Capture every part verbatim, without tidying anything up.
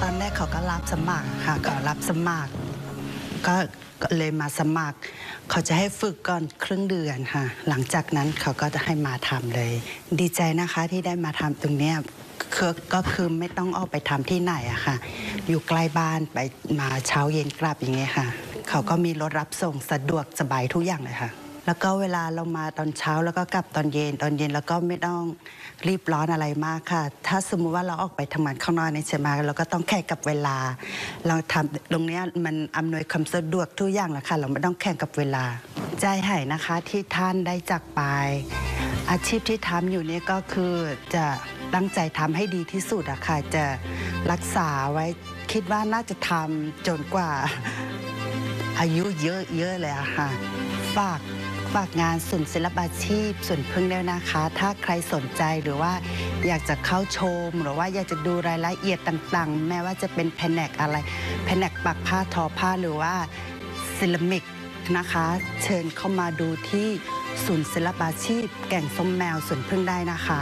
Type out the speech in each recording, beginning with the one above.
ตอนแรกเขาก็รับสมัครค่ะก็รับสมัครก็เลยมาสมัครเขาจะให้ฝึกก่อนครึ่งเดือนค่ะหลังจากนั้นเขาก็จะให้มาทำเลยดีใจนะคะที่ได้มาทำตรงเนี้ยคือก็คือไม่ต้องออกไปทำที่ไหนอะค่ะอยู่ใกล้บ้านไปมาเช้าเย็นกลับอย่างเงี้ยค่ะเขาก็มีรถรับส่งสะดวกสบายทุกอย่างเลยค่ะแล้วก็เวลาเรามาตอนเช้าแล้วก็กลับตอนเย็นตอนเย็นแล้วก็ไม่ต้องรีบร้อนอะไรมากค่ะถ้าสมมุติว่าเราออกไปทำงานข้างนอกในใช่ไหมเราก็ต้องแข่งกับเวลาเราทำตรงนี้มันอำนวยความสะดวกทุกอย่างแหละค่ะเราไม่ต้องแข่งกับเวลาใจหายนะคะที่ท่านได้จากไปอาชีพที่ทำอยู่นี่ก็คือจะตั้งใจทำให้ดีที่สุดอะค่ะจะรักษาไว้คิดว่าน่าจะทำจนกว่าอายุเยอะๆเลยอะค่ะฝากฝากงานศูนย์ศิลปาชีพสวนพึ่งด้วยนะคะถ้าใครสนใจหรือว่าอยากจะเข้าชมหรือว่าอยากจะดูรายละเอียดต่างๆแม้ว่าจะเป็นแผนกอะไรแผนกปักผ้าทอผ้าหรือว่าเซรามิกนะคะเชิญเข้ามาดูที่ศูนย์ศิลปาชีพแก่งส้มแมวสวนพึ่งได้นะคะ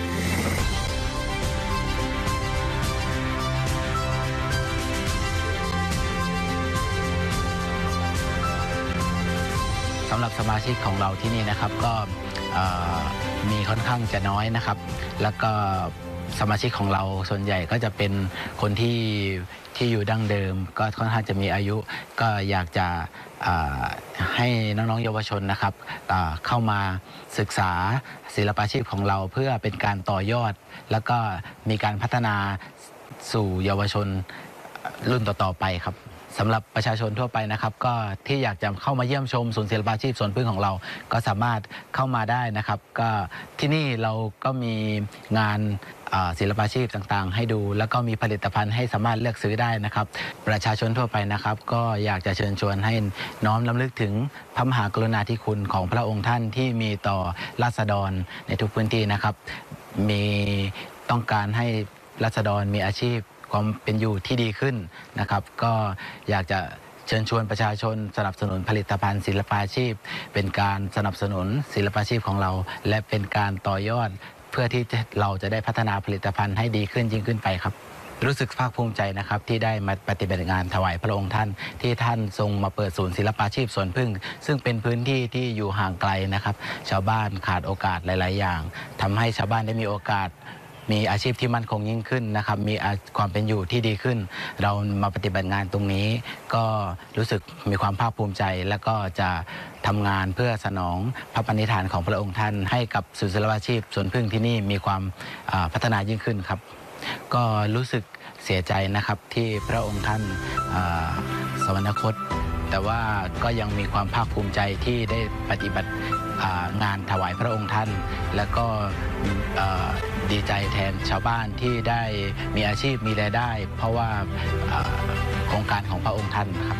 สำหรับสมาชิกของเราที่นี่นะครับก็มีค่อนข้างจะน้อยนะครับแล้วก็สมาชิกของเราส่วนใหญ่ก็จะเป็นคนที่ที่อยู่ดั้งเดิมก็ค่อนข้างจะมีอายุก็อยากจะให้น้องๆเยาวชนนะครับเข้ามาศึกษาศิลปาชีพของเราเพื่อเป็นการต่อยอดแล้วก็มีการพัฒนาสู่เยาวชนรุ่นต่อๆไปครับสำหรับประชาชนทั่วไปนะครับก็ที่อยากจะเข้ามาเยี่ยมชมศูนย์ศิลปาชีพสวนพึ่งของเราก็สามารถเข้ามาได้นะครับก็ที่นี่เราก็มีงานศิลปาชีพต่างๆให้ดูแล้วก็มีผลิตภัณฑ์ให้สามารถเลือกซื้อได้นะครับประชาชนทั่วไปนะครับก็อยากจะเชิญชวนให้น้อมรำลึกถึงพระมหากรุณาธิคุณของพระองค์ท่านที่มีต่อราษฎรในทุกพื้นที่นะครับมีต้องการให้ราษฎรมีอาชีพความเป็นอยู่ที่ดีขึ้นนะครับก็อยากจะเชิญชวนประชาชนสนับสนุนผลิตภัณฑ์ศิลปาชีพเป็นการสนับสนุนศิลปาชีพของเราและเป็นการต่อยอดเพื่อที่เราจะได้พัฒนาผลิตภัณฑ์ให้ดีขึ้นยิ่งขึ้นไปครับรู้สึกภาคภูมิใจนะครับที่ได้มาปฏิบัติงานถวายพระองค์ท่านที่ท่านทรงมาเปิดศูนย์ศิลปาชีพสวนพึ่งซึ่งเป็นพื้นที่ที่อยู่ห่างไกลนะครับชาวบ้านขาดโอกาสหลายๆอย่างทำให้ชาวบ้านได้มีโอกาสมีอาชีพที่มั่นคงยิ่งขึ้นนะครับมีความเป็นอยู่ที่ดีขึ้นเรามาปฏิบัติงานตรงนี้ก็รู้สึกมีความภาคภูมิใจและก็จะทำงานเพื่อสนองพระปณิธานของพระองค์ท่านให้กับศูนย์ศิลปาชีพสวนพึ่งที่นี่มีความพัฒนายิ่งขึ้นครับก็รู้สึกเสียใจนะครับที่พระองค์ท่านสวรรคตแต่ว่าก็ยังมีความภาคภูมิใจที่ได้ปฏิบัติงานถวายพระองค์ท่านและก็ดีใจแทนชาวบ้านที่ได้มีอาชีพมีรายได้เพราะว่าโครงการของพระองค์ท่านครับ